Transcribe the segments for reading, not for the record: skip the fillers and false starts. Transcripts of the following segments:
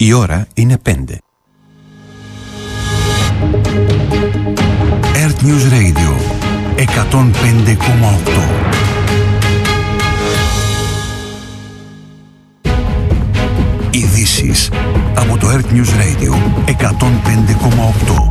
Η ώρα είναι 5. Earth News Radio 105,8. Ειδήσεις από το Earth News Radio 105,8.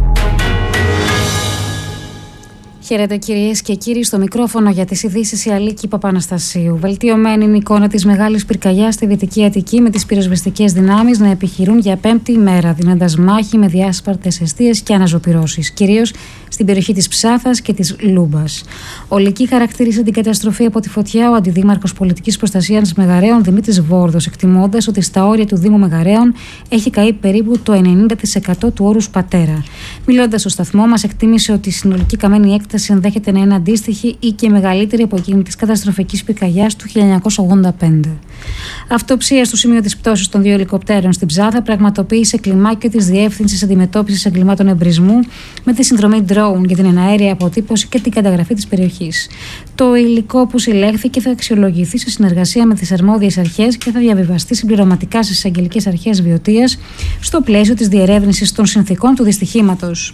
Χαίρετε κυρίες και κύριοι, στο μικρόφωνο για τις ειδήσεις η Αλίκη Παπαναστασίου. Βελτιωμένη είναι η εικόνα της μεγάλης πυρκαγιάς στη Δυτική Αττική, με τις πυροσβεστικές δυνάμεις να επιχειρούν για 5η ημέρα, δίνοντας μάχη με διάσπαρτες εστίες και αναζωπυρώσεις, κυρίως στην περιοχή της Ψάθας και της Λούμπας. Ολική χαρακτήρισε την καταστροφή από τη φωτιά ο Αντιδήμαρχος Πολιτικής Προστασίας Μεγαρέων Δημήτρης Βόρδος, εκτιμώντας ότι στα όρια του Δήμου Μεγαρέων έχει καεί περίπου το 90% του όρους πατέρα. Μιλώντας στο σταθμό μας, εκτίμησε ότι η συνολική καμένη έκταση ενδέχεται να είναι αντίστοιχη ή και μεγαλύτερη από εκείνη της καταστροφικής πυρκαγιάς του 1985. Αυτοψία στο σημείο της πτώσης των 2 ελικοπτέρων στην Ψάθα πραγματοποίησε κλιμάκιο της Διεύθυνσης Αντιμετώπισης Εγκλημάτων Εμπρισμού με τη συνδρομή drone για την εναέρια αποτύπωση και την καταγραφή της περιοχής. Το υλικό που συλλέχθηκε θα αξιολογηθεί σε συνεργασία με τις αρμόδιες αρχές και θα διαβιβαστεί συμπληρωματικά στις εισαγγελικές αρχές Βιωτίας στο πλαίσιο της διερεύνησης των συνθηκών του δυστυχήματος.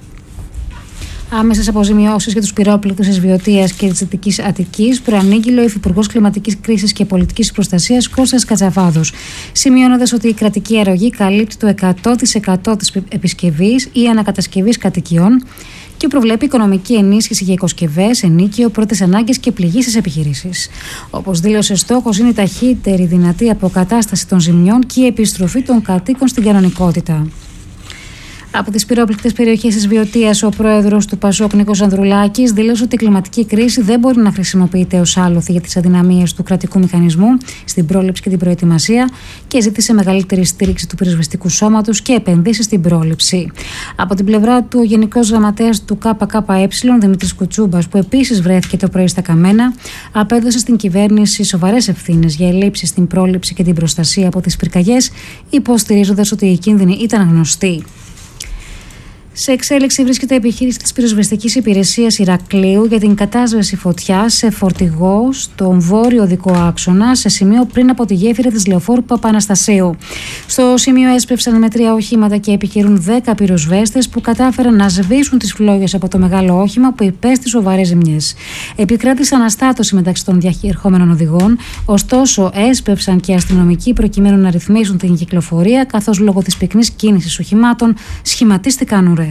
Άμεσες αποζημιώσεις για τους πυρόπληκτους της Βιωτίας και της Δυτικής Αττικής προανήγγειλε ο Υφυπουργός Κλιματικής Κρίσης και Πολιτικής Προστασίας Κώστας Κατσαβάδος, σημειώνοντας ότι η κρατική αρρωγή καλύπτει το 100% της επισκευής ή ανακατασκευής κατοικιών και προβλέπει οικονομική ενίσχυση για οικοσκευές, ενοίκιο, πρώτες ανάγκες και πληγή στις επιχειρήσεις. Όπως δήλωσε, στόχος είναι η ταχύτερη δυνατή αποκατάσταση των ζημιών και η επιστροφή των κατοίκων στην κανονικότητα. Από τις πυρόπληκτες περιοχές της Βιωτίας, ο πρόεδρος του ΠΑΣΟΚ Νίκος Ανδρουλάκης δήλωσε ότι η κλιματική κρίση δεν μπορεί να χρησιμοποιείται ως άλοθη για τις αδυναμίες του κρατικού μηχανισμού στην πρόληψη και την προετοιμασία και ζήτησε μεγαλύτερη στήριξη του πυροσβεστικού σώματος και επενδύσεις στην πρόληψη. Από την πλευρά του, ο Γενικός Γραμματέας του ΚΚΕ, Δημήτρης Κουτσούμπας, που επίσης βρέθηκε το πρωί στα Καμένα, απέδωσε στην κυβέρνηση σοβαρές ευθύνες για ελλείψεις στην πρόληψη και την προστασία από τις πυρκαγιές, υποστηρίζοντας ότι οι κίνδυνοι ήταν γνωστοί. Σε εξέλιξη βρίσκεται η επιχείρηση της πυροσβεστικής υπηρεσίας Ηρακλείου για την κατάσβεση φωτιάς σε φορτηγό στον βόρειο οδικό άξονα, σε σημείο πριν από τη γέφυρα της Λεωφόρου Παπαναστασίου. Στο σημείο έσπευσαν με 3 οχήματα και επιχειρούν 10 πυροσβέστες που κατάφεραν να σβήσουν τις φλόγες από το μεγάλο όχημα που υπέστη σοβαρές ζημιές. Επικράτησε αναστάτωση μεταξύ των διαχειρχόμενων οδηγών, ωστόσο έσπευσαν και αστυνομικοί προκειμένου να ρυθμίσουν την κυκλοφορία, καθώς λόγω της πυκνής κίνησης οχημάτων σχηματίστηκαν ουρές.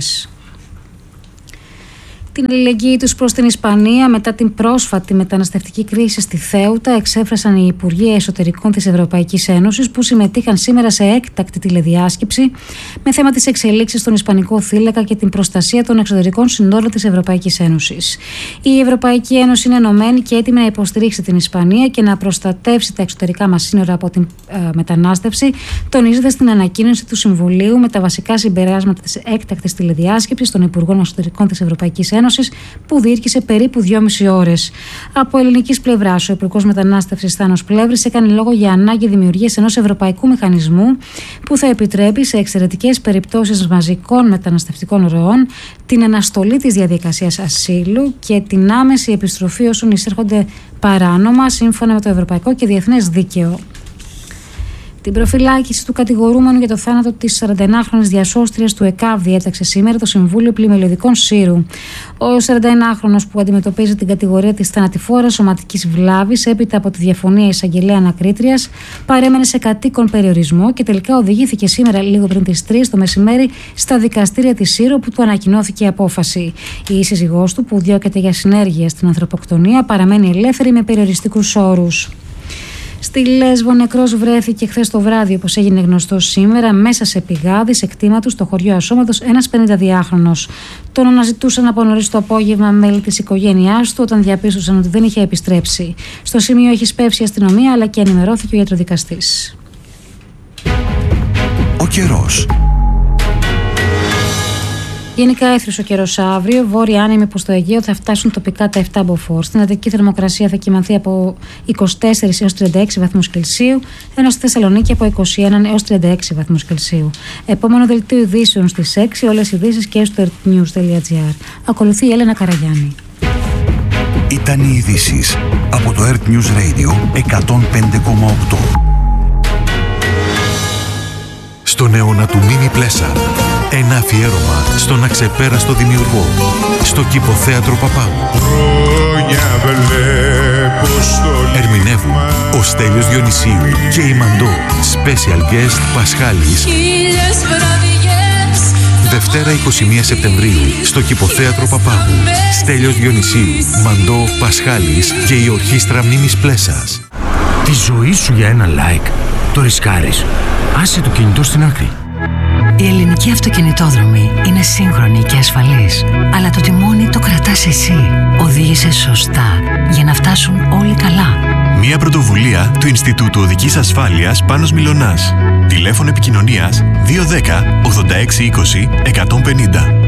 Την αλληλεγγύη τους προς την Ισπανία μετά την πρόσφατη μεταναστευτική κρίση στη Θέουτα εξέφρασαν οι Υπουργοί Εσωτερικών της Ευρωπαϊκής Ένωσης, που συμμετείχαν σήμερα σε έκτακτη τηλεδιάσκεψη με θέμα τις εξελίξεις στον Ισπανικό θύλακα και την προστασία των εξωτερικών συνόρων της Ευρωπαϊκής Ένωσης. Η Ευρωπαϊκή Ένωση είναι ενωμένη και έτοιμη να υποστηρίξει την Ισπανία και να προστατεύσει τα εξωτερικά μας σύνορα από την μετανάστευση, τονίζεται στην ανακοίνωση του Συμβουλίου με τα βασικά συμπεράσματα της έκτακτης τηλεδιάσκεψης των Υπουργών Εσωτερικών της Ευρωπαϊκής Ένωσης, που διήρκησε περίπου 2,5 ώρες. Από ελληνικής πλευράς, ο Υπουργός Μετανάστευσης Θάνος Πλεύρης έκανε λόγο για ανάγκη δημιουργίας ενός ευρωπαϊκού μηχανισμού που θα επιτρέπει σε εξαιρετικές περιπτώσεις μαζικών μεταναστευτικών ροών την αναστολή της διαδικασίας ασύλου και την άμεση επιστροφή όσων εισέρχονται παράνομα σύμφωνα με το ευρωπαϊκό και διεθνές δίκαιο. Την προφυλάκηση του κατηγορούμενου για το θάνατο της 41χρονης διασώστριας του ΕΚΑΒ διέταξε σήμερα το Συμβούλιο Πλημελιωδικών Σύρου. Ο 41χρονος, που αντιμετωπίζει την κατηγορία της θανατηφόρας σωματικής βλάβης έπειτα από τη διαφωνία εισαγγελέα ανακρίτριας, παρέμενε σε κατοίκον περιορισμό και τελικά οδηγήθηκε σήμερα λίγο πριν τις 3 το μεσημέρι στα δικαστήρια της Σύρου, που του ανακοινώθηκε η απόφαση. Η σύζυγός του, που διώκεται για συνέργεια στην ανθρωποκτονία, παραμένει ελεύθερη με περιοριστικούς όρους. Στη Λέσβο νεκρός βρέθηκε χθες το βράδυ, όπως έγινε γνωστό σήμερα, μέσα σε πηγάδι σε κτήμα του στο χωριό Ασώματος, ένας 52χρονος. Τον αναζητούσαν από νωρίς το απόγευμα μέλη της οικογένειάς του, όταν διαπίστωσαν ότι δεν είχε επιστρέψει. Στο σημείο έχει σπεύσει η αστυνομία, αλλά και ενημερώθηκε ο ιατροδικαστής. Ο καιρός. Γενικά έθριος ο καιρός αύριο. Βόρεια άνεμοι που στο Αιγαίο θα φτάσουν τοπικά τα 7 μποφόρ. Στην Αττική θερμοκρασία θα κυμανθεί από 24 έως 36 βαθμούς Κελσίου, ενώ στη Θεσσαλονίκη από 21 έως 36 βαθμούς Κελσίου. Επόμενο δελτίο ειδήσεων στις 6, όλες οι ειδήσεις και στο earthnews.gr. Ακολουθεί η Έλενα Καραγιάννη. Ήταν οι ειδήσεις από το Earth News Radio 105,8. στον αιώνα του Μίμη Πλέσα. Ένα αφιέρωμα στον αξεπέραστο δημιουργό, στο Κηποθέατρο Παπάγου. Ερμηνεύουν ο Στέλιος Διονυσίου και η Μαντώ. Special guest Πασχάλης. Δευτέρα 21 Σεπτεμβρίου στο Κηποθέατρο Παπάγου. Στέλιος Διονυσίου, Μαντώ, Πασχάλης και η Ορχήστρα Μίμης Πλέσας. Τη ζωή σου για ένα like το ρισκάρεις. Άσε το κινητό στην άκρη. Η ελληνική αυτοκινητόδρομη είναι σύγχρονη και ασφαλής, αλλά το τιμόνι το κρατάς εσύ. Οδήγησε σωστά για να φτάσουν όλοι καλά. Μια πρωτοβουλία του Ινστιτούτου Οδικής Ασφάλειας Πάνος Μιλωνάς. Τηλέφωνο επικοινωνίας 210 86 20 150.